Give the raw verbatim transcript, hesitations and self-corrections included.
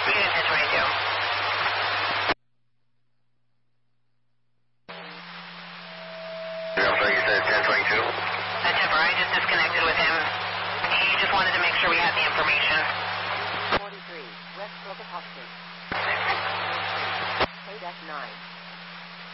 Unit ten twenty-two. So you said ten twenty-two? That's Temper. I just disconnected with him. He just wanted to make sure we had the information.